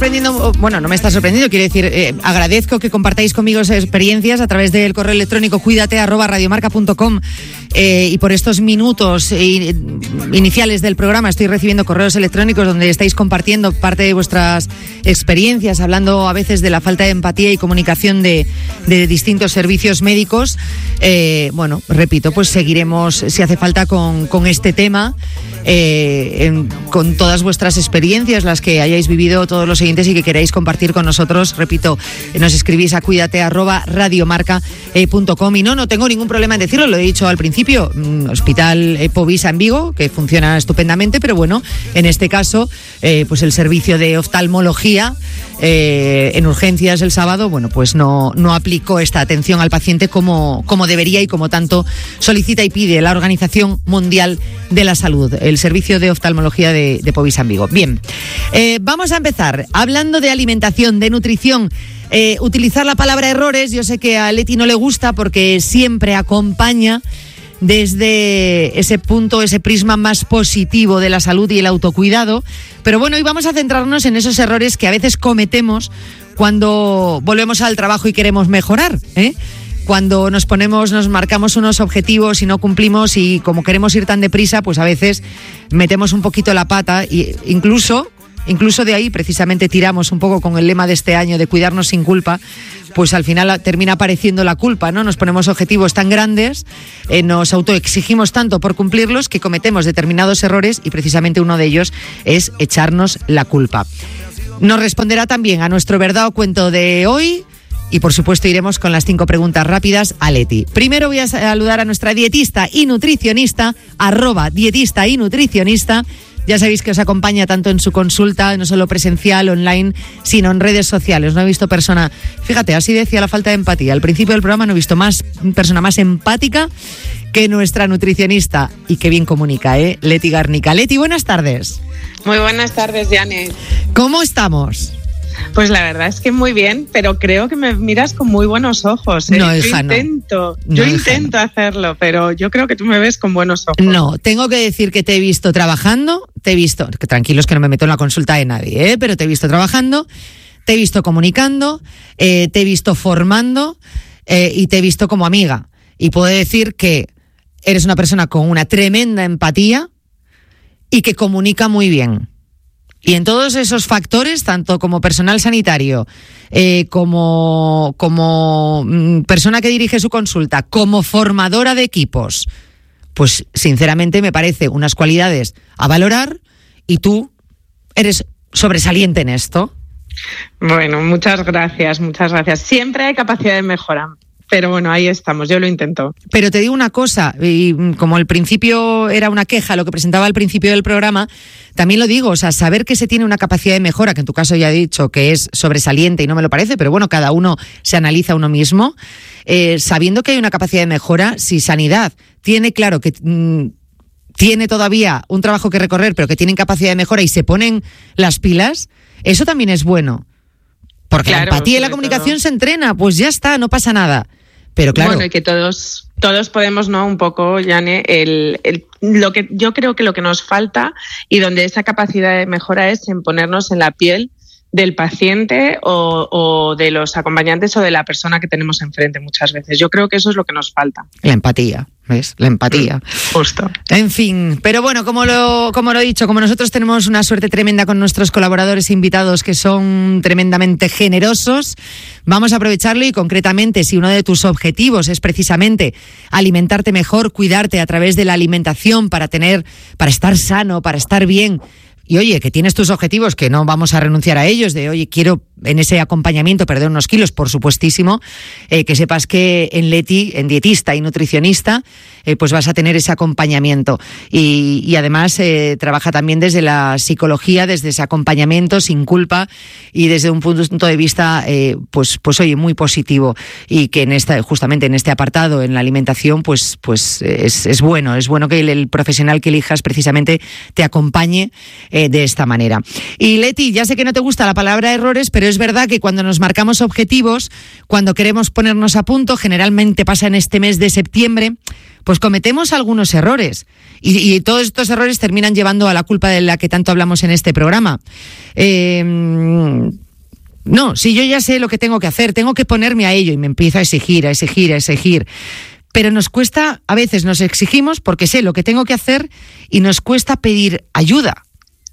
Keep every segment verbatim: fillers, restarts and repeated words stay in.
sorprendiendo, bueno, no me está sorprendiendo, quiero decir, eh, agradezco que compartáis conmigo esas experiencias a través del correo electrónico cuídate arroba radiomarca punto com eh, y por estos minutos eh, iniciales del programa estoy recibiendo correos electrónicos donde estáis compartiendo parte de vuestras experiencias, hablando a veces de la falta de empatía y comunicación de, de distintos servicios médicos. Eh, bueno, repito, pues seguiremos si hace falta con, con este tema, eh, en, con todas vuestras experiencias, las que hayáis vivido todos los oyentes y que queráis compartir con nosotros. Repito, nos escribís a cuídate arroba radiomarca punto com y no, no tengo ningún problema en decirlo, lo he dicho al principio, Hospital Povisa en Vigo, que funciona estupendamente, pero bueno, en este caso, eh, pues el servicio de oftalmología eh, en urgencias el sábado, bueno, pues no, no aplicó esta atención al paciente como, como debería y como tanto solicita y pide la Organización Mundial de la Salud, el servicio de oftalmología de, de Povisa en Vigo. Bien, eh, vamos a empezar hablando de alimentación, de nutrición. Eh, utilizar la palabra errores, yo sé que a Leti no le gusta porque siempre acompaña desde ese punto, ese prisma más positivo de la salud y el autocuidado, pero bueno, hoy vamos a centrarnos en esos errores que a veces cometemos cuando volvemos al trabajo y queremos mejorar, ¿eh? Cuando nos ponemos, nos marcamos unos objetivos y no cumplimos, y como queremos ir tan deprisa, pues a veces metemos un poquito la pata, e incluso Incluso de ahí precisamente tiramos un poco con el lema de este año de cuidarnos sin culpa, pues al final termina apareciendo la culpa, ¿no? Nos ponemos objetivos tan grandes, eh, nos autoexigimos tanto por cumplirlos que cometemos determinados errores y precisamente uno de ellos es echarnos la culpa. Nos responderá también a nuestro verdad o cuento de hoy y por supuesto iremos con las cinco preguntas rápidas a Leti. Primero voy a saludar a nuestra dietista y nutricionista, arroba dietista y nutricionista. Ya sabéis que os acompaña tanto en su consulta, no solo presencial, online, sino en redes sociales. No he visto persona, fíjate, así decía la falta de empatía. Al principio del programa no he visto más persona más empática que nuestra nutricionista. Y qué bien comunica, ¿eh? Leti Garnica. Leti, buenas tardes. Muy buenas tardes, Janet. ¿Cómo estamos? Pues la verdad es que muy bien, pero creo que me miras con muy buenos ojos, ¿eh? No, hija, yo intento, no. yo No, intento hija, no. hacerlo, pero yo creo que tú me ves con buenos ojos. No, tengo que decir que te he visto trabajando, te he visto, que tranquilos que no me meto en la consulta de nadie, ¿eh? Pero te he visto trabajando, te he visto comunicando, eh, te he visto formando eh, y te he visto como amiga. Y puedo decir que eres una persona con una tremenda empatía y que comunica muy bien. Y en todos esos factores, tanto como personal sanitario, eh, como, como mm, persona que dirige su consulta, como formadora de equipos, pues sinceramente me parece unas cualidades a valorar y tú eres sobresaliente en esto. Bueno, muchas gracias, muchas gracias. Siempre hay capacidad de mejora. Pero bueno, ahí estamos, yo lo intento. Pero te digo una cosa, y como al principio era una queja, lo que presentaba al principio del programa, también lo digo, o sea, saber que se tiene una capacidad de mejora, que en tu caso ya he dicho que es sobresaliente y no me lo parece, pero bueno, cada uno se analiza a uno mismo, eh, sabiendo que hay una capacidad de mejora, si Sanidad tiene claro que mmm, tiene todavía un trabajo que recorrer, pero que tienen capacidad de mejora y se ponen las pilas, eso también es bueno. Porque claro, la empatía y la comunicación todo se entrena, pues ya está, no pasa nada. Pero claro. Bueno, y que todos, todos podemos, ¿no? Un poco, Jane, el, el, lo que yo creo que lo que nos falta y donde esa capacidad de mejora es en ponernos en la piel del paciente o, o de los acompañantes o de la persona que tenemos enfrente muchas veces. Yo creo que eso es lo que nos falta. La empatía, ¿ves? La empatía. Justo. En fin, pero bueno, como lo, como lo he dicho, como nosotros tenemos una suerte tremenda con nuestros colaboradores e invitados que son tremendamente generosos, vamos a aprovecharlo y concretamente si uno de tus objetivos es precisamente alimentarte mejor, cuidarte a través de la alimentación para tener, para estar sano, para estar bien. Y oye, que tienes tus objetivos, que no vamos a renunciar a ellos, de oye, quiero en ese acompañamiento perder unos kilos, por supuestísimo, eh, que sepas que en Leti, en dietista y nutricionista, eh, pues vas a tener ese acompañamiento. Y, y además eh, trabaja también desde la psicología, desde ese acompañamiento sin culpa y desde un punto de vista, eh, pues, pues oye, muy positivo. Y que en esta, justamente en este apartado, en la alimentación, pues, pues es, es bueno, es bueno que el, el profesional que elijas precisamente te acompañe eh, de esta manera. Y Leti, ya sé que no te gusta la palabra errores, pero es verdad que cuando nos marcamos objetivos, cuando queremos ponernos a punto, generalmente pasa en este mes de septiembre, pues cometemos algunos errores. Y, y todos estos errores terminan llevando a la culpa de la que tanto hablamos en este programa. Eh, no, si yo ya sé lo que tengo que hacer, tengo que ponerme a ello y me empiezo a exigir, a exigir, a exigir. Pero nos cuesta, a veces nos exigimos porque sé lo que tengo que hacer y nos cuesta pedir ayuda.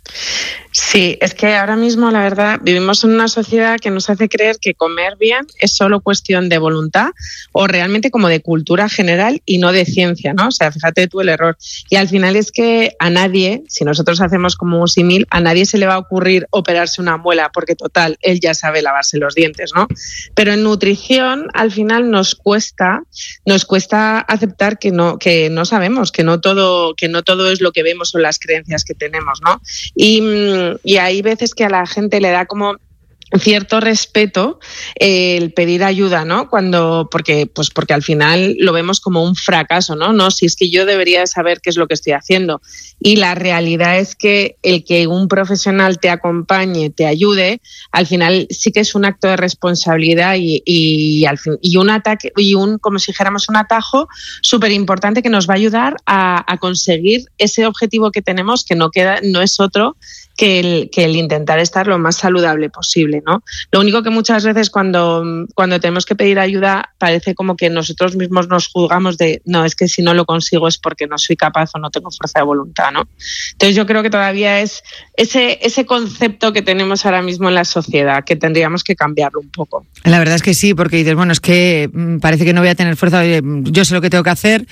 Sí, es que ahora mismo, la verdad, vivimos en una sociedad que nos hace creer que comer bien es solo cuestión de voluntad o realmente como de cultura general y no de ciencia, ¿no? O sea, fíjate tú el error. Y al final es que a nadie, si nosotros hacemos como un símil, a nadie se le va a ocurrir operarse una muela porque, total, él ya sabe lavarse los dientes, ¿no? Pero en nutrición, al final nos cuesta, nos cuesta aceptar que no, que no sabemos, que no todo, que no todo es lo que vemos o las creencias que tenemos, ¿no? Y, y hay veces que a la gente le da como cierto respeto eh, el pedir ayuda, ¿no? Cuando, porque, pues porque al final lo vemos como un fracaso, ¿no? No, si es que yo debería saber qué es lo que estoy haciendo. Y la realidad es que el que un profesional te acompañe, te ayude, al final sí que es un acto de responsabilidad y, y, al fin, y un ataque, y un, como si dijéramos, un atajo súper importante que nos va a ayudar a, a conseguir ese objetivo que tenemos, que no queda, no es otro que el, que el intentar estar lo más saludable posible, ¿no? Lo único que muchas veces cuando, cuando tenemos que pedir ayuda parece como que nosotros mismos nos juzgamos de no, es que si no lo consigo es porque no soy capaz o no tengo fuerza de voluntad, ¿no? Entonces yo creo que todavía es ese, ese concepto que tenemos ahora mismo en la sociedad, que tendríamos que cambiarlo un poco. La verdad es que sí, porque dices, bueno, es que parece que no voy a tener fuerza, yo sé lo que tengo que hacer,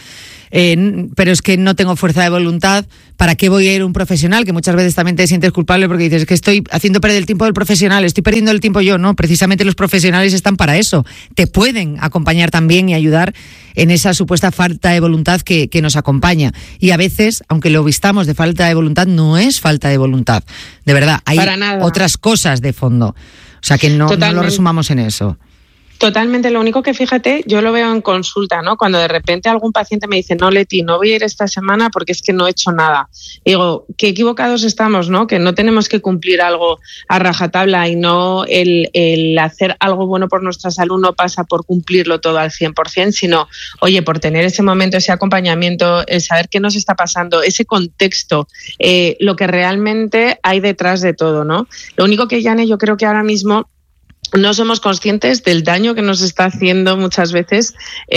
eh, pero es que no tengo fuerza de voluntad. ¿Para qué voy a ir a un profesional? Que muchas veces también te sientes culpable porque dices que estoy haciendo perder el tiempo del profesional, estoy perdiendo el tiempo yo, ¿no? Precisamente los profesionales están para eso, te pueden acompañar también y ayudar en esa supuesta falta de voluntad que, que nos acompaña. Y a veces, aunque lo vistamos de falta de voluntad, no es falta de voluntad, de verdad, hay otras cosas de fondo, o sea que no, no lo resumamos en eso. Totalmente, lo único que fíjate, yo lo veo en consulta, ¿no? Cuando de repente algún paciente me dice, no, Leti, no voy a ir esta semana porque es que no he hecho nada. Digo, qué equivocados estamos, ¿no? Que no tenemos que cumplir algo a rajatabla y no el, el hacer algo bueno por nuestra salud no pasa por cumplirlo todo al cien por ciento, sino, oye, por tener ese momento, ese acompañamiento, el saber qué nos está pasando, ese contexto, eh, lo que realmente hay detrás de todo, ¿no? Lo único que, Yane, yo creo que ahora mismo no somos conscientes del daño que nos está haciendo muchas veces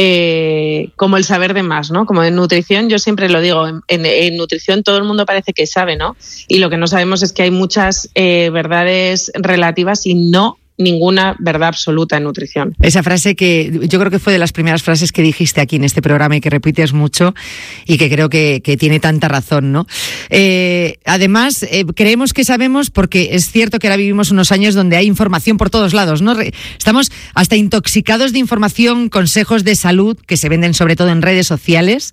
eh, como el saber de más, ¿no? Como en nutrición, yo siempre lo digo, en, en, en nutrición todo el mundo parece que sabe, ¿no? Y lo que no sabemos es que hay muchas eh, verdades relativas y no ninguna verdad absoluta en nutrición. Esa frase que yo creo que fue de las primeras frases que dijiste aquí en este programa y que repites mucho y que creo que, que tiene tanta razón, ¿no? Eh, además, eh, creemos que sabemos porque es cierto que ahora vivimos unos años donde hay información por todos lados, ¿no? Estamos hasta intoxicados de información, consejos de salud que se venden sobre todo en redes sociales.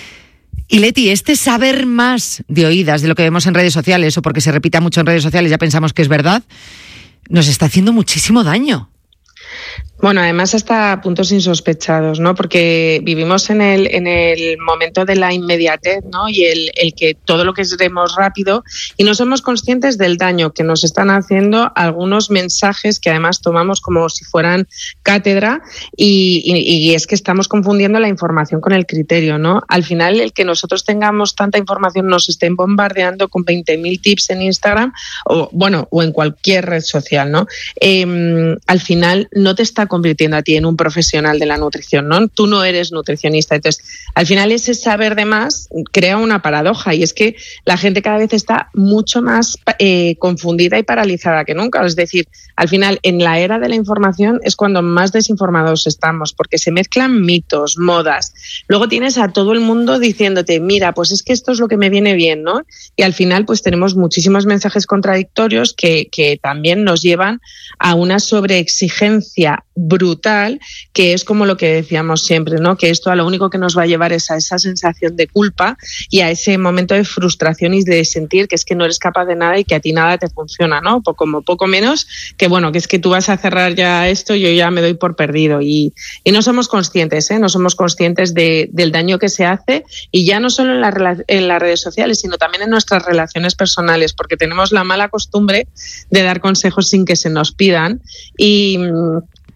Y Leti, este saber más de oídas de lo que vemos en redes sociales o porque se repita mucho en redes sociales ya pensamos que es verdad, nos está haciendo muchísimo daño. Bueno, además hasta puntos insospechados, ¿no? Porque vivimos en el en el momento de la inmediatez, ¿no? Y el, el que todo lo que queremos rápido y no somos conscientes del daño que nos están haciendo algunos mensajes que además tomamos como si fueran cátedra y, y, y es que estamos confundiendo la información con el criterio, ¿no? Al final, el que nosotros tengamos tanta información, nos estén bombardeando con veinte mil tips en Instagram o, bueno, o en cualquier red social, ¿no? Eh, al final no te está convirtiendo a ti en un profesional de la nutrición, ¿no? Tú no eres nutricionista. Entonces, al final ese saber de más crea una paradoja y es que la gente cada vez está mucho más eh, confundida y paralizada que nunca. Es decir, al final, en la era de la información es cuando más desinformados estamos porque se mezclan mitos, modas. Luego tienes a todo el mundo diciéndote, mira, pues es que esto es lo que me viene bien, ¿no? Y al final, pues tenemos muchísimos mensajes contradictorios que, que también nos llevan a una sobreexigencia brutal, que es como lo que decíamos siempre, ¿no? Que esto a lo único que nos va a llevar es a esa sensación de culpa y a ese momento de frustración y de sentir que es que no eres capaz de nada y que a ti nada te funciona, ¿no? Como poco menos que, bueno, que es que tú vas a cerrar ya esto, yo ya me doy por perdido y, y no somos conscientes, ¿eh? No somos conscientes de, del daño que se hace y ya no solo en, la, en las redes sociales, sino también en nuestras relaciones personales, porque tenemos la mala costumbre de dar consejos sin que se nos pidan y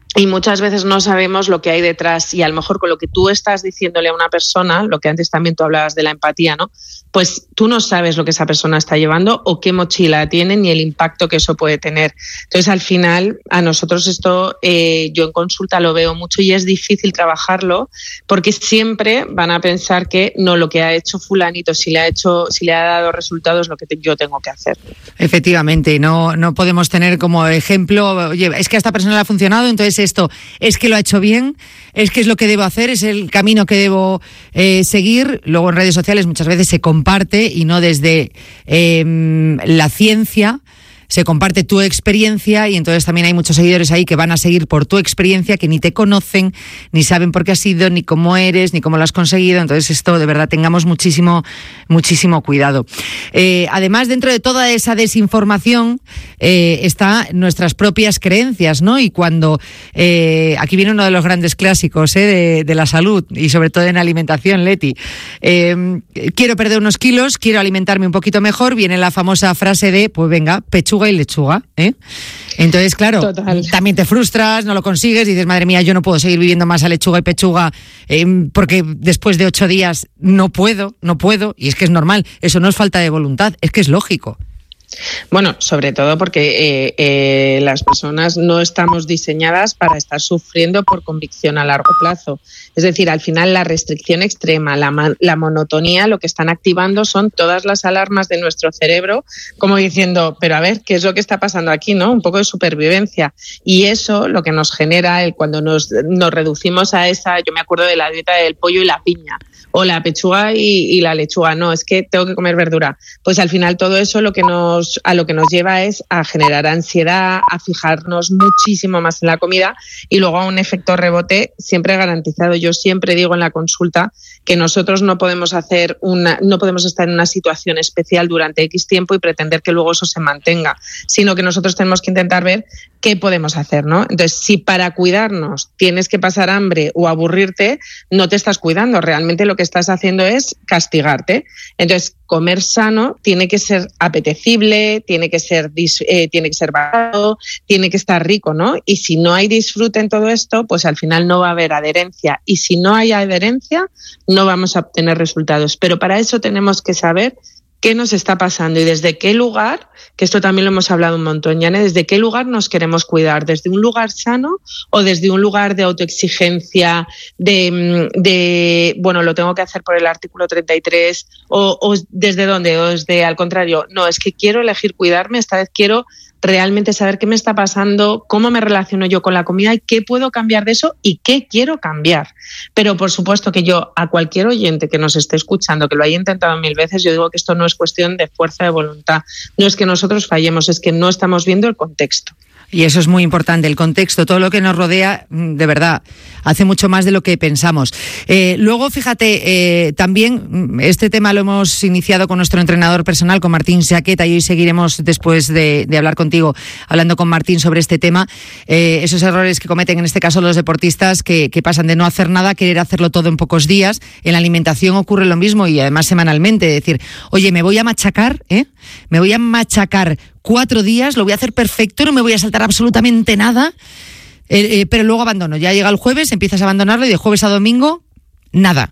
Y muchas veces no sabemos lo que hay detrás, y a lo mejor con lo que tú estás diciéndole a una persona, lo que antes también tú hablabas de la empatía, ¿no? Pues tú no sabes lo que esa persona está llevando o qué mochila tiene ni el impacto que eso puede tener. Entonces, al final, a nosotros esto, eh, yo en consulta lo veo mucho y es difícil trabajarlo porque siempre van a pensar que no, lo que ha hecho fulanito, si le ha hecho, si le ha dado resultados, lo que te, yo tengo que hacer. Efectivamente, no, no podemos tener como ejemplo, oye, es que a esta persona le ha funcionado, entonces esto, es que lo ha hecho bien, es que es lo que debo hacer, es el camino que debo eh, seguir. Luego en redes sociales muchas veces se comparte y no desde eh, la ciencia. Se comparte tu experiencia y entonces también hay muchos seguidores ahí que van a seguir por tu experiencia, que ni te conocen, ni saben por qué has sido, ni cómo eres, ni cómo lo has conseguido. Entonces esto, de verdad, tengamos muchísimo, muchísimo cuidado. Eh, además, dentro de toda esa desinformación eh, está nuestras propias creencias, ¿no? Y cuando, eh, aquí viene uno de los grandes clásicos eh, de, de la salud y sobre todo en alimentación, Leti. Eh, quiero perder unos kilos, quiero alimentarme un poquito mejor, viene la famosa frase de, pues venga, pechuga y lechuga, ¿eh? Entonces, claro, Total. También te frustras, no lo consigues y dices, madre mía, yo no puedo seguir viviendo más a lechuga y pechuga eh, porque después de ocho días no puedo, no puedo, y es que es normal, eso no es falta de voluntad, es que es lógico. Bueno, sobre todo porque eh, eh, las personas no estamos diseñadas para estar sufriendo por convicción a largo plazo. Es decir, al final la restricción extrema, la, la monotonía, lo que están activando son todas las alarmas de nuestro cerebro, como diciendo, pero a ver, ¿qué es lo que está pasando aquí? ¿No? Un poco de supervivencia. Y eso lo que nos genera, el, cuando nos, nos reducimos a esa, yo me acuerdo de la dieta del pollo y la piña, o la pechuga y, y la lechuga, no, es que tengo que comer verdura. Pues al final todo eso lo que nos, a lo que nos lleva es a generar ansiedad, a fijarnos muchísimo más en la comida y luego a un efecto rebote siempre garantizado. Yo siempre digo en la consulta que nosotros no podemos hacer una, no podemos estar en una situación especial durante X tiempo y pretender que luego eso se mantenga, sino que nosotros tenemos que intentar ver qué podemos hacer, ¿no? Entonces, si para cuidarnos tienes que pasar hambre o aburrirte, no te estás cuidando, realmente lo que estás haciendo es castigarte. Entonces, comer sano tiene que ser apetecible, tiene que ser eh, tiene que ser barato, tiene que estar rico, ¿no? Y si no hay disfrute en todo esto, pues al final no va a haber adherencia. Y si no hay adherencia, no vamos a obtener resultados. Pero para eso tenemos que saber qué nos está pasando y desde qué lugar, que esto también lo hemos hablado un montón, Yane, desde qué lugar nos queremos cuidar, desde un lugar sano o desde un lugar de autoexigencia, de, de bueno, lo tengo que hacer por el artículo treinta y tres, o, o desde dónde, o desde al contrario, no, es que quiero elegir cuidarme, esta vez quiero realmente saber qué me está pasando, cómo me relaciono yo con la comida y qué puedo cambiar de eso y qué quiero cambiar. Pero por supuesto que yo, a cualquier oyente que nos esté escuchando, que lo haya intentado mil veces, yo digo que esto no es cuestión de fuerza de voluntad. No es que nosotros fallemos, es que no estamos viendo el contexto. Y eso es muy importante, el contexto, todo lo que nos rodea, de verdad, hace mucho más de lo que pensamos. Eh, luego, fíjate, eh, también este tema lo hemos iniciado con nuestro entrenador personal, con Martín Saqueta, y hoy seguiremos después de, de hablar contigo, hablando con Martín sobre este tema, eh, esos errores que cometen en este caso los deportistas que, que pasan de no hacer nada a querer hacerlo todo en pocos días. En la alimentación ocurre lo mismo y además semanalmente, decir, oye, me voy a machacar, ¿eh? Me voy a machacar cuatro días, lo voy a hacer perfecto, no me voy a saltar absolutamente nada, eh, eh, pero luego abandono. Ya llega el jueves, empiezas a abandonarlo y de jueves a domingo, nada.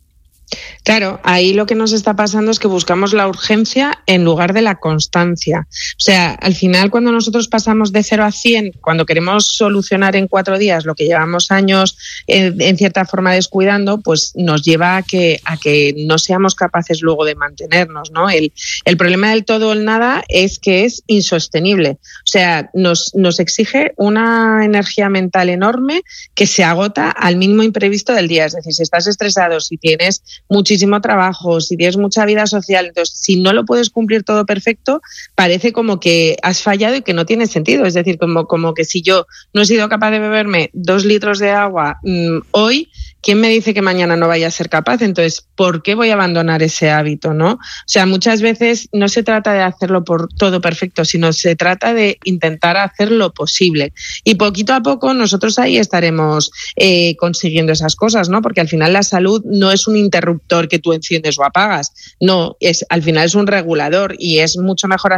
Claro, ahí lo que nos está pasando es que buscamos la urgencia en lugar de la constancia. O sea, al final cuando nosotros pasamos de cero a cien, cuando queremos solucionar en cuatro días lo que llevamos años en, en cierta forma descuidando, pues nos lleva a que, a que no seamos capaces luego de mantenernos, ¿no? El, el problema del todo o el nada es que es insostenible. O sea, nos, nos exige una energía mental enorme que se agota al mínimo imprevisto del día. Es decir, si estás estresado, si tienes muchísimo trabajo, si tienes mucha vida social, entonces si no lo puedes cumplir todo perfecto, parece como que has fallado y que no tiene sentido. Es decir, como, como que si yo no he sido capaz de beberme dos litros de agua mmm, hoy, ¿quién me dice que mañana no vaya a ser capaz? Entonces, ¿por qué voy a abandonar ese hábito, no? O sea, muchas veces no se trata de hacerlo por todo perfecto, sino se trata de intentar hacer lo posible. Y poquito a poco nosotros ahí estaremos eh, consiguiendo esas cosas, ¿no? Porque al final la salud no es un interruptor que tú enciendes o apagas. No, es, al final es un regulador y es mucho mejor hacer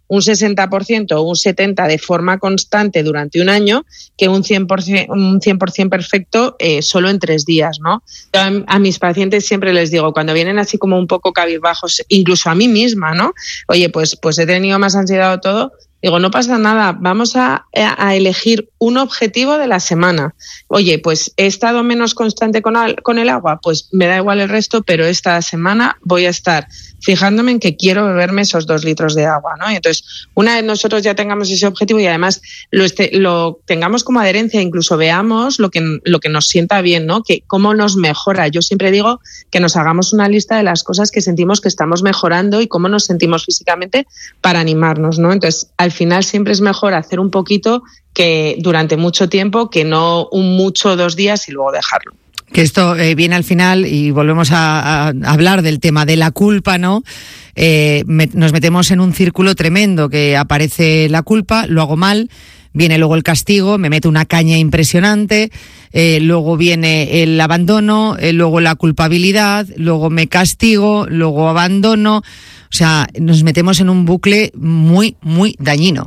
un sesenta por ciento o un setenta por ciento de forma constante durante un año que un cien por ciento, un cien por ciento perfecto eh, solo en tres días, ¿no? Yo a, a mis pacientes siempre les digo, cuando vienen así como un poco cabizbajos, incluso a mí misma, ¿no? Oye, pues, pues he tenido más ansiedad o todo. Digo, no pasa nada, vamos a, a elegir un objetivo de la semana. Oye, pues he estado menos constante con, al, con el agua, pues me da igual el resto, pero esta semana voy a estar fijándome en que quiero beberme esos dos litros de agua, ¿no? Y entonces, una vez nosotros ya tengamos ese objetivo y además lo, este, lo tengamos como adherencia, incluso veamos lo que, lo que nos sienta bien, ¿no? Que cómo nos mejora. Yo siempre digo que nos hagamos una lista de las cosas que sentimos que estamos mejorando y cómo nos sentimos físicamente para animarnos, ¿no? Entonces, al final siempre es mejor hacer un poquito que durante mucho tiempo que no un mucho dos días y luego dejarlo. Que esto eh, viene al final y volvemos a, a hablar del tema de la culpa, ¿no? Eh, me, nos metemos en un círculo tremendo, que aparece la culpa, lo hago mal, viene luego el castigo, me meto una caña impresionante, eh, luego viene el abandono, eh, luego la culpabilidad, luego me castigo, luego abandono. O sea, nos metemos en un bucle muy, muy dañino.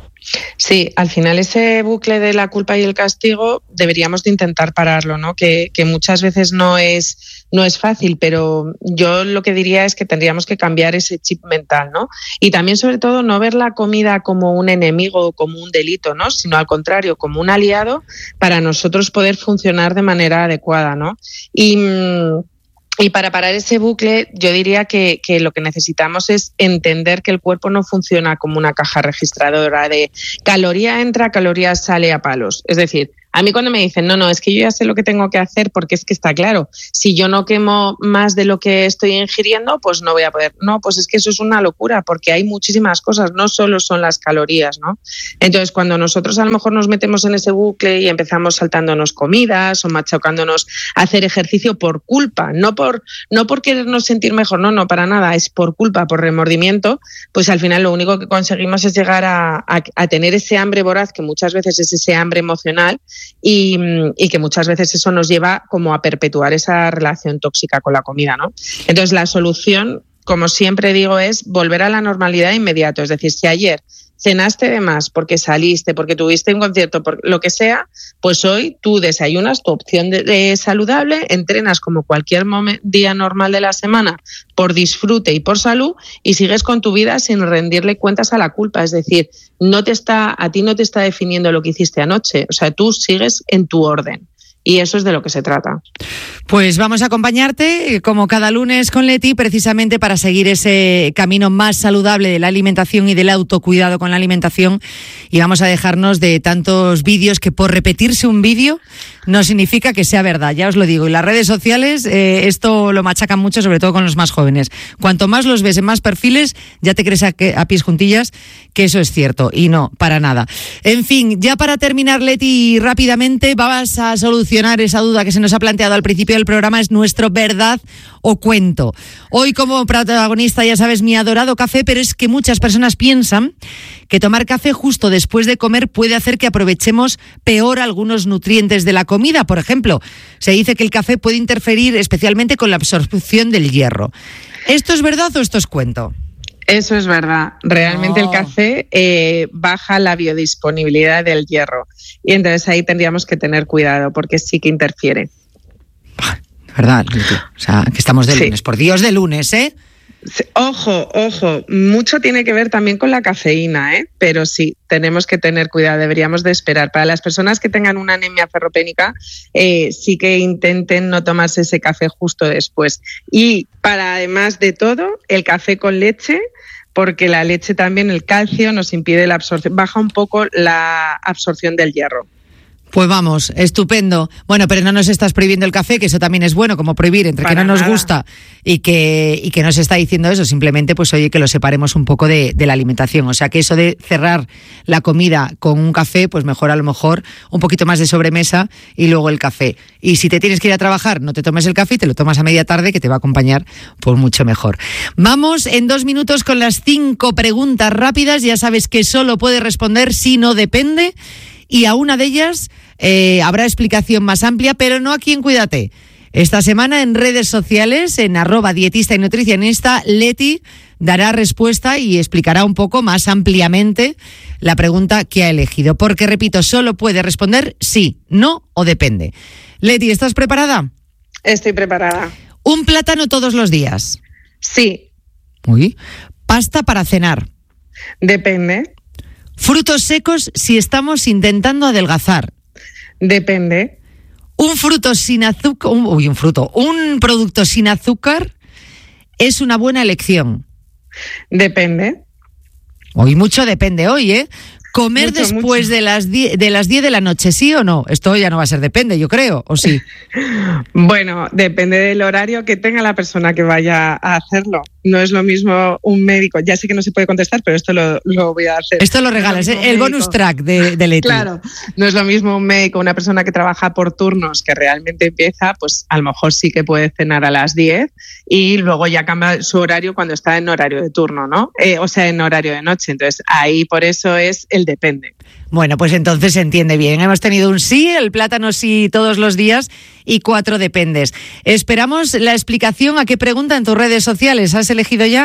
Sí, al final ese bucle de la culpa y el castigo deberíamos de intentar pararlo, ¿no? Que, que muchas veces no es, no es fácil, pero yo lo que diría es que tendríamos que cambiar ese chip mental, ¿no? Y también, sobre todo, no ver la comida como un enemigo o como un delito, ¿no? Sino al contrario, como un aliado para nosotros poder funcionar de manera adecuada, ¿no? Y Y para parar ese bucle, yo diría que, que lo que necesitamos es entender que el cuerpo no funciona como una caja registradora de caloría entra, caloría sale a palos. Es decir, a mí cuando me dicen, no, no, es que yo ya sé lo que tengo que hacer porque es que está claro, si yo no quemo más de lo que estoy ingiriendo, pues no voy a poder. No, pues es que eso es una locura porque hay muchísimas cosas, no solo son las calorías, ¿no? Entonces, cuando nosotros a lo mejor nos metemos en ese bucle y empezamos saltándonos comidas o machacándonos a hacer ejercicio por culpa, no por, no por querernos sentir mejor, no, no, para nada, es por culpa, por remordimiento, pues al final lo único que conseguimos es llegar a, a, a tener ese hambre voraz, que muchas veces es ese hambre emocional, Y, y que muchas veces eso nos lleva como a perpetuar esa relación tóxica con la comida, ¿no? Entonces la solución, como siempre digo, es volver a la normalidad inmediato. Es decir, si ayer cenaste de más porque saliste, porque tuviste un concierto, por lo que sea, pues hoy tú desayunas tu opción de, de saludable, entrenas como cualquier moment, día normal de la semana por disfrute y por salud y sigues con tu vida sin rendirle cuentas a la culpa. Es decir, no te está, a ti no te está definiendo lo que hiciste anoche, o sea, tú sigues en tu orden. Y eso es de lo que se trata. Pues vamos a acompañarte, como cada lunes, con Leti, precisamente para seguir ese camino más saludable de la alimentación y del autocuidado con la alimentación. Y vamos a dejarnos de tantos vídeos que por repetirse un vídeo no significa que sea verdad, ya os lo digo. Y las redes sociales, eh, esto lo machacan mucho, sobre todo con los más jóvenes. Cuanto más los ves en más perfiles, ya te crees a, que, a pies juntillas que eso es cierto. Y no, para nada. En fin, ya para terminar, Leti, rápidamente, vas a solucionar esa duda que se nos ha planteado al principio del programa, es nuestro verdad o cuento. Hoy como protagonista, ya sabes, mi adorado café, pero es que muchas personas piensan que tomar café justo después de comer puede hacer que aprovechemos peor algunos nutrientes de la comida. Por ejemplo, se dice que el café puede interferir especialmente con la absorción del hierro. ¿Esto es verdad o esto es cuento? Eso es verdad. Realmente no. El café eh, baja la biodisponibilidad del hierro y entonces ahí tendríamos que tener cuidado porque sí que interfiere. De verdad, o sea, que estamos de lunes, sí. Por Dios, de lunes, ¿eh? Ojo, ojo, mucho tiene que ver también con la cafeína, ¿eh? Pero sí, tenemos que tener cuidado, deberíamos de esperar. Para las personas que tengan una anemia ferropénica, eh, sí que intenten no tomarse ese café justo después. Y para, además de todo, el café con leche, porque la leche también, el calcio, nos impide la absorción, baja un poco la absorción del hierro. Pues vamos, estupendo. Bueno, pero no nos estás prohibiendo el café, que eso también es bueno, como prohibir entre Para que no nos nada. gusta y que y que no se está diciendo eso. Simplemente, pues oye, que lo separemos un poco de, de la alimentación. O sea, que eso de cerrar la comida con un café, pues mejor a lo mejor un poquito más de sobremesa y luego el café. Y si te tienes que ir a trabajar, no te tomes el café y te lo tomas a media tarde, que te va a acompañar pues mucho mejor. Vamos en dos minutos con las cinco preguntas rápidas. Ya sabes que solo puedes responder si no depende. Y a una de ellas eh, habrá explicación más amplia, pero no aquí en Cuídate. Esta semana en redes sociales, en arroba dietista y nutricionista, Leti dará respuesta y explicará un poco más ampliamente la pregunta que ha elegido. Porque, repito, solo puede responder sí, no o depende. Leti, ¿estás preparada? Estoy preparada. ¿Un plátano todos los días? Sí. Uy. ¿Pasta para cenar? Depende. ¿Frutos secos si estamos intentando adelgazar? Depende. ¿Un fruto sin azúcar? Un, uy, un fruto. ¿Un producto sin azúcar es una buena elección? Depende. Hoy mucho depende hoy, ¿eh? ¿Comer Mucho, después mucho. de las diez de las diez de la noche, sí o no? Esto ya no va a ser depende, yo creo, ¿o sí? Bueno, depende del horario que tenga la persona que vaya a hacerlo. No es lo mismo un médico, ya sé que no se puede contestar, pero esto lo, lo voy a hacer. Esto lo regalas, No es lo mismo el un bonus médico. track de, de Leti. Claro, no es lo mismo un médico, una persona que trabaja por turnos que realmente empieza, pues a lo mejor sí que puede cenar a las diez y luego ya cambia su horario cuando está en horario de turno, ¿no? Eh, o sea, en horario de noche. Entonces ahí por eso es el depende. Bueno, pues entonces se entiende bien. Hemos tenido un sí, el plátano sí todos los días y cuatro dependes. Esperamos la explicación a qué pregunta en tus redes sociales. ¿Has elegido ya?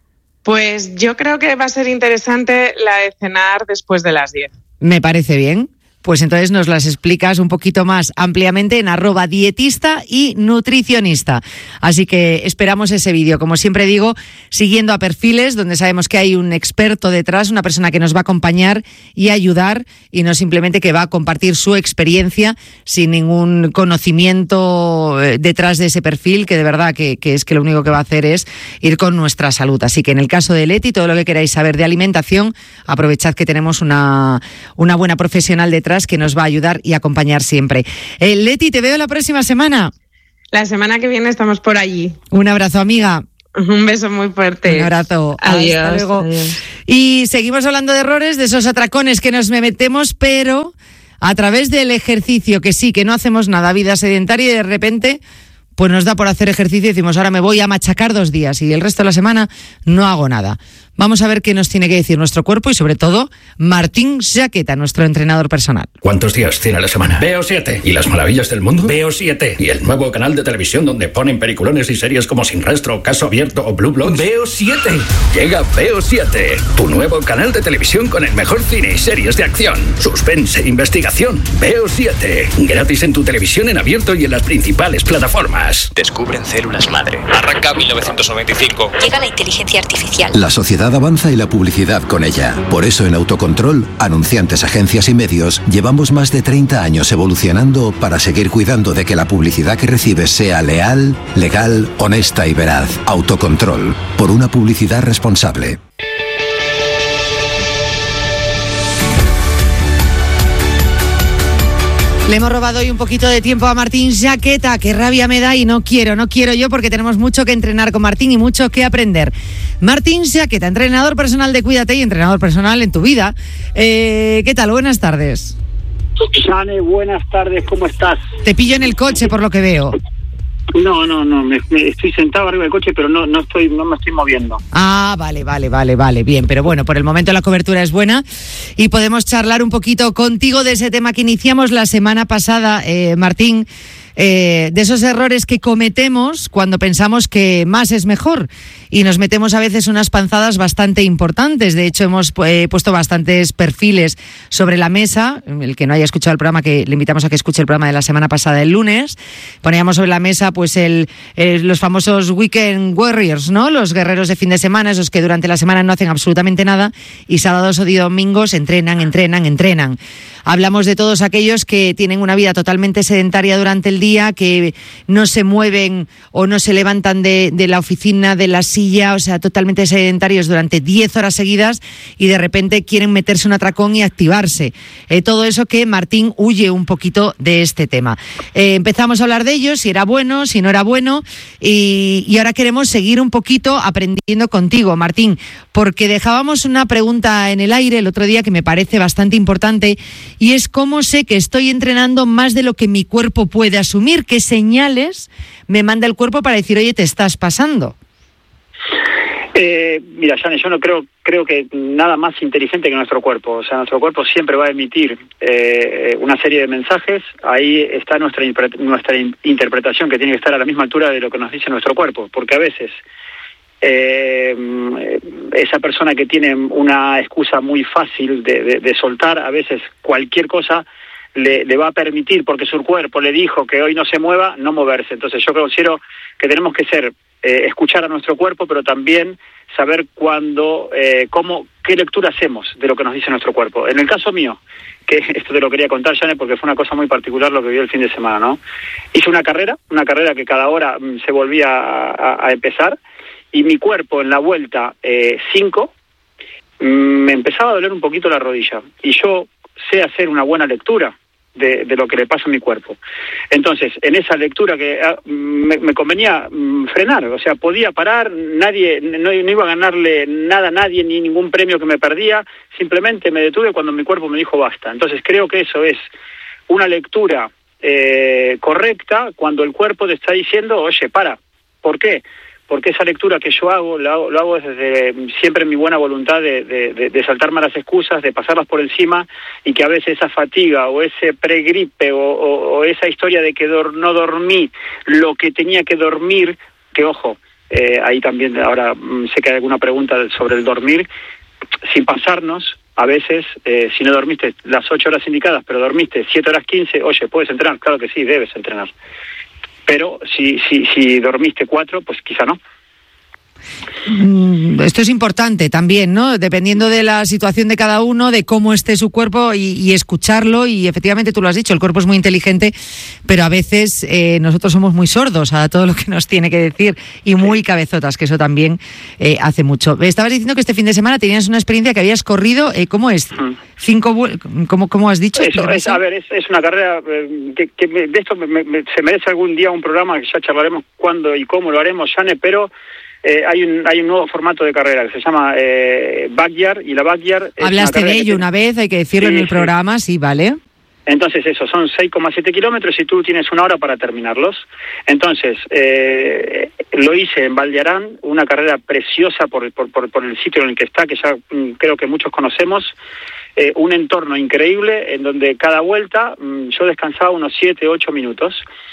Pues yo creo que va a ser interesante la de cenar después de las diez. Me parece bien. Pues entonces nos las explicas un poquito más ampliamente en arroba dietista y nutricionista. Así que esperamos ese vídeo. Como siempre digo, siguiendo a perfiles donde sabemos que hay un experto detrás, una persona que nos va a acompañar y ayudar y no simplemente que va a compartir su experiencia sin ningún conocimiento detrás de ese perfil, que de verdad que, que es que lo único que va a hacer es ir con nuestra salud. Así que en el caso de Leti, todo lo que queráis saber de alimentación, aprovechad que tenemos una, una buena profesional detrás que nos va a ayudar y acompañar siempre. Eh, Leti, te veo la próxima semana. La semana que viene estamos por allí. Un abrazo, amiga. Un beso muy fuerte. Un abrazo. Adiós. Hasta luego. Adiós. Y seguimos hablando de errores, de esos atracones que nos metemos, pero a través del ejercicio, que sí, que no hacemos nada, vida sedentaria, y de repente pues nos da por hacer ejercicio y decimos, ahora me voy a machacar dos días y el resto de la semana no hago nada. Vamos a ver qué nos tiene que decir nuestro cuerpo y sobre todo Martín Jaqueta, nuestro entrenador personal. ¿Cuántos días tiene la semana? Veo siete. ¿Y las maravillas del mundo? Veo siete. ¿Y el nuevo canal de televisión donde ponen peliculones y series como Sin Rastro, Caso Abierto o Blue Bloods? Veo siete. Llega Veo siete, tu nuevo canal de televisión con el mejor cine y series de acción, suspense e investigación. Veo siete. Gratis en tu televisión en abierto y en las principales plataformas. Descubren células madre. Arranca mil novecientos noventa y cinco. Llega la inteligencia artificial. La sociedad avanza y la publicidad con ella. Por eso en Autocontrol, anunciantes, agencias y medios, llevamos más de treinta años evolucionando para seguir cuidando de que la publicidad que recibes sea leal, legal, honesta y veraz. Autocontrol, por una publicidad responsable. Le hemos robado hoy un poquito de tiempo a Martín Jaqueta, qué rabia me da y no quiero, no quiero yo porque tenemos mucho que entrenar con Martín y mucho que aprender. Martín Jaqueta, entrenador personal de Cuídate y entrenador personal en tu vida. Eh, ¿Qué tal? Buenas tardes. Jane, buenas tardes, ¿cómo estás? Te pillo en el coche por lo que veo. No, no, no, me, me estoy sentado arriba del coche, pero no, no estoy, no me estoy moviendo. Ah, vale, vale, vale, vale, bien, pero bueno, por el momento la cobertura es buena y podemos charlar un poquito contigo de ese tema que iniciamos la semana pasada, eh, Martín, eh, de esos errores que cometemos cuando pensamos que más es mejor y nos metemos a veces unas panzadas bastante importantes. De hecho, hemos eh, puesto bastantes perfiles sobre la mesa. El que no haya escuchado el programa, que le invitamos a que escuche el programa de la semana pasada, el lunes, poníamos sobre la mesa pues el, eh, los famosos Weekend Warriors, ¿no? Los guerreros de fin de semana, esos que durante la semana no hacen absolutamente nada y sábados o domingos entrenan, entrenan, entrenan. Hablamos de todos aquellos que tienen una vida totalmente sedentaria durante el día, que no se mueven o no se levantan de, de la oficina, de la silla, o sea, totalmente sedentarios durante diez horas seguidas y de repente quieren meterse un atracón y activarse. Eh, todo eso que Martín huye un poquito de este tema. Eh, empezamos a hablar de ellos, si era bueno, si no era bueno, y, y ahora queremos seguir un poquito aprendiendo contigo, Martín, porque dejábamos una pregunta en el aire el otro día que me parece bastante importante y es cómo sé que estoy entrenando más de lo que mi cuerpo puede asumir, qué señales me manda el cuerpo para decir, oye, te estás pasando. Eh, mira, Jane, yo no creo creo que nada más inteligente que nuestro cuerpo. O sea, nuestro cuerpo siempre va a emitir eh, una serie de mensajes. Ahí está nuestra nuestra interpretación, que tiene que estar a la misma altura de lo que nos dice nuestro cuerpo. Porque a veces eh, esa persona que tiene una excusa muy fácil de, de, de soltar, a veces cualquier cosa le, le va a permitir, porque su cuerpo le dijo que hoy no se mueva, no moverse. Entonces yo considero que tenemos que ser Eh, escuchar a nuestro cuerpo, pero también saber cuándo, eh, cómo, qué lectura hacemos de lo que nos dice nuestro cuerpo. En el caso mío, que esto te lo quería contar, Jane, porque fue una cosa muy particular lo que vi el fin de semana, ¿no? Hice una carrera, una carrera que cada hora mm, se volvía a, a, a empezar, y mi cuerpo en la vuelta cinco eh, mm, me empezaba a doler un poquito la rodilla, y yo sé hacer una buena lectura De, de lo que le pasa a mi cuerpo. Entonces, en esa lectura que ah, me, me convenía mm, frenar, o sea, podía parar, nadie, no, no iba a ganarle nada a nadie, ni ningún premio que me perdía, simplemente me detuve cuando mi cuerpo me dijo basta. Entonces, creo que eso es una lectura eh, correcta cuando el cuerpo te está diciendo, oye, para. ¿Por qué? Porque esa lectura que yo hago, lo hago, lo hago desde siempre mi buena voluntad de, de, de saltarme las excusas, de pasarlas por encima, y que a veces esa fatiga o ese pregripe o, o, o esa historia de que dor, no dormí lo que tenía que dormir, que ojo, eh, ahí también ahora sé que hay alguna pregunta sobre el dormir, sin pasarnos, a veces, eh, si no dormiste las ocho horas indicadas, pero dormiste siete horas quince, oye, ¿puedes entrenar? Claro que sí, debes entrenar. Pero si, si, si dormiste cuatro, pues quizá no. Esto es importante también, ¿no? Dependiendo de la situación de cada uno, de cómo esté su cuerpo y, y escucharlo. Y efectivamente tú lo has dicho, el cuerpo es muy inteligente, pero a veces eh, nosotros somos muy sordos a todo lo que nos tiene que decir y muy cabezotas, que eso también eh, hace mucho. Estabas diciendo que este fin de semana tenías una experiencia que habías corrido, eh, ¿cómo es? Mm. Cinco, ¿cómo, cómo has dicho? Eso, es, a ver, es, es una carrera eh, que, que me, de esto me, me, se merece algún día un programa que ya charlaremos cuándo y cómo lo haremos, Jane, pero Eh, hay un hay un nuevo formato de carrera que se llama eh, Backyard, y la Backyard es Hablaste de ello una vez, hay que decirlo, sí, en el sí. programa, sí, vale. Entonces eso, son seis coma siete kilómetros y tú tienes una hora para terminarlos. Entonces, eh, lo hice en Val de Arán, una carrera preciosa por, por, por, por el sitio en el que está, que ya mm, creo que muchos conocemos, eh, un entorno increíble en donde cada vuelta mm, yo descansaba unos siete, ocho minutos.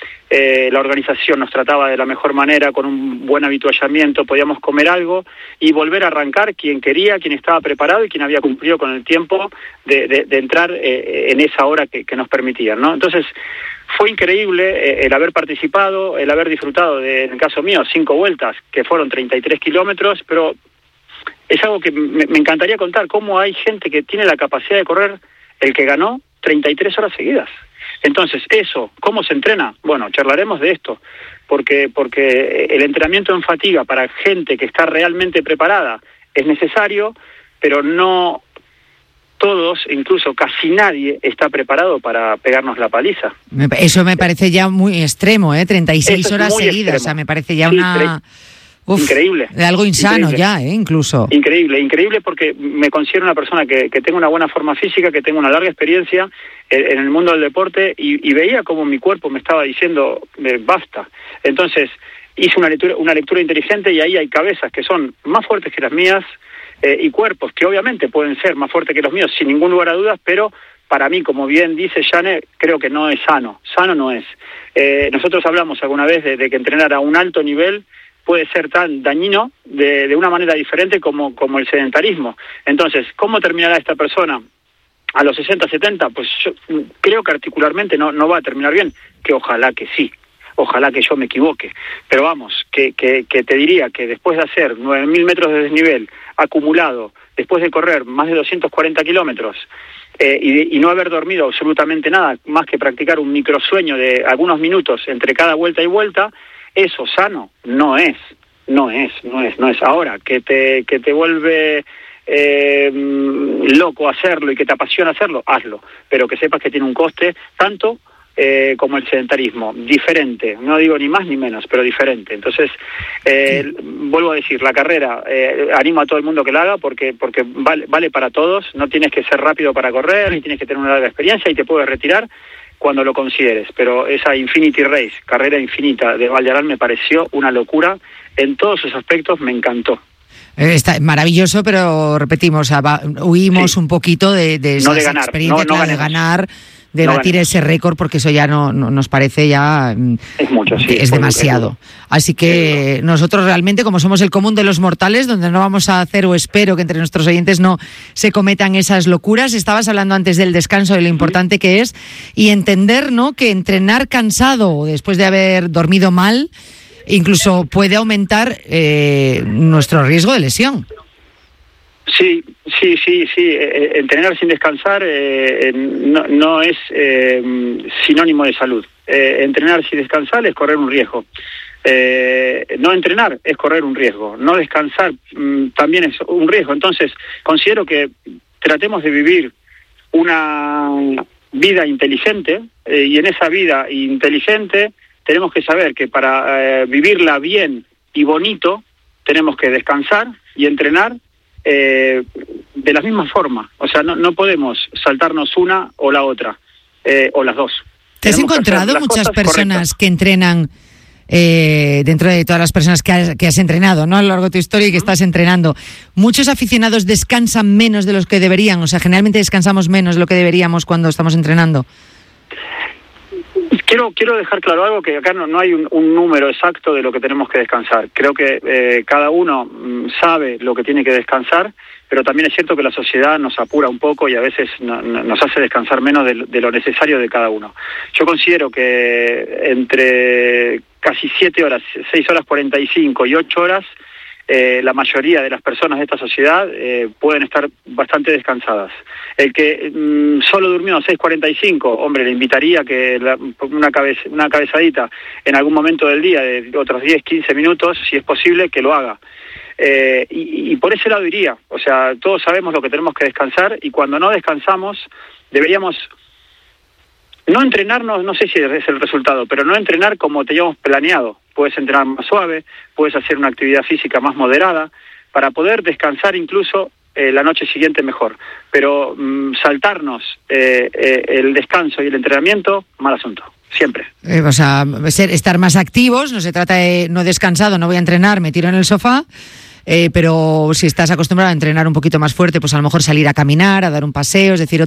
Eh, la organización nos trataba de la mejor manera, con un buen habituallamiento, podíamos comer algo y volver a arrancar quien quería, quien estaba preparado y quien había cumplido con el tiempo de, de, de entrar eh, en esa hora que, que nos permitían, ¿no? Entonces, fue increíble eh, el haber participado, el haber disfrutado de, en el caso mío, cinco vueltas, que fueron treinta y tres kilómetros, pero es algo que me, me encantaría contar, cómo hay gente que tiene la capacidad de correr, el que ganó, treinta y tres horas seguidas. Entonces, eso, ¿cómo se entrena? Bueno, charlaremos de esto, porque porque el entrenamiento en fatiga para gente que está realmente preparada es necesario, pero no todos, incluso casi nadie, está preparado para pegarnos la paliza. Eso me parece ya muy extremo, ¿eh? treinta y seis horas seguidas, extremo. O sea, me parece ya sí, una... Uf, increíble. Algo insano increíble. ya, ¿eh? Incluso. Increíble, increíble porque me considero una persona que, que tengo una buena forma física, que tengo una larga experiencia en, en el mundo del deporte y, y veía como mi cuerpo me estaba diciendo eh, basta. Entonces hice una lectura, una lectura inteligente y ahí hay cabezas que son más fuertes que las mías eh, y cuerpos que obviamente pueden ser más fuertes que los míos sin ningún lugar a dudas, pero para mí, como bien dice Jane, creo que no es sano. Sano no es. Eh, nosotros hablamos alguna vez de, de que entrenar a un alto nivel puede ser tan dañino de, de una manera diferente como, como el sedentarismo. Entonces, ¿cómo terminará esta persona a los sesenta, setenta? Pues yo creo que articularmente no, no va a terminar bien, que ojalá que sí, ojalá que yo me equivoque. Pero vamos, que, que, que te diría que después de hacer nueve mil metros de desnivel acumulado, después de correr más de doscientos cuarenta kilómetros, eh, y, y no haber dormido absolutamente nada, más que practicar un microsueño de algunos minutos entre cada vuelta y vuelta, eso sano no es, no es, no es, no es. Ahora, que te que te vuelve eh, loco hacerlo y que te apasiona hacerlo, hazlo, pero que sepas que tiene un coste tanto eh, como el sedentarismo, diferente, no digo ni más ni menos, pero diferente. Entonces, eh, sí. vuelvo a decir, la carrera, eh, animo a todo el mundo que la haga porque porque vale, vale para todos, no tienes que ser rápido para correr, ni tienes que tener una larga experiencia y te puedes retirar cuando lo consideres, pero esa Infinity Race, carrera infinita de Val de Arán, me pareció una locura, en todos sus aspectos me encantó. Está maravilloso, pero repetimos, huimos sí. un poquito de, de esa no de ganar, experiencia no, no de ganar, de no batir ganemos. ese récord, porque eso ya no, no nos parece ya es mucho, sí, es demasiado. Así que sí, nosotros realmente, como somos el común de los mortales, donde no vamos a hacer, o espero que entre nuestros oyentes no se cometan esas locuras. Estabas hablando antes del descanso, de lo importante que es, y entender, ¿no?, que entrenar cansado después de haber dormido mal incluso puede aumentar eh, nuestro riesgo de lesión. Sí, sí, sí, sí. Eh, entrenar sin descansar eh, no, no es eh, sinónimo de salud. Eh, entrenar sin descansar es correr un riesgo. Eh, no entrenar es correr un riesgo. No descansar mm, también es un riesgo. Entonces, considero que tratemos de vivir una vida inteligente eh, y en esa vida inteligente tenemos que saber que para eh, vivirla bien y bonito tenemos que descansar y entrenar eh, de la misma forma. O sea, no, no podemos saltarnos una o la otra, eh, o las dos. ¿Te has encontrado muchas personas correctas que entrenan eh, dentro de todas las personas que has, que has entrenado, ¿no?, a lo largo de tu historia y que estás entrenando? ¿Muchos aficionados descansan menos de los que deberían? O sea, generalmente descansamos menos de lo que deberíamos cuando estamos entrenando. Quiero quiero dejar claro algo, que acá no, no hay un, un número exacto de lo que tenemos que descansar. Creo que eh, cada uno mm, sabe lo que tiene que descansar, pero también es cierto que la sociedad nos apura un poco y a veces no, no, nos hace descansar menos de, de lo necesario de cada uno. Yo considero que entre casi siete horas, seis horas cuarenta y cinco y ocho horas, Eh, la mayoría de las personas de esta sociedad eh, pueden estar bastante descansadas. El que mm, solo durmió seis cuarenta y cinco, hombre, le invitaría a que la, una, cabeza, una cabezadita en algún momento del día, de otros diez, quince minutos, si es posible, que lo haga. Eh, y, y por ese lado iría. O sea, todos sabemos lo que tenemos que descansar, y cuando no descansamos deberíamos no entrenarnos, no sé si es el resultado, pero no entrenar como teníamos planeado. Puedes entrenar más suave, puedes hacer una actividad física más moderada, para poder descansar incluso eh, la noche siguiente mejor. Pero mmm, saltarnos eh, eh, el descanso y el entrenamiento, mal asunto, siempre. Eh, o sea, ser, estar más activos, no se trata de no descansado, no voy a entrenar, me tiro en el sofá. Eh, pero si estás acostumbrado a entrenar un poquito más fuerte, pues a lo mejor salir a caminar, a dar un paseo, es decir,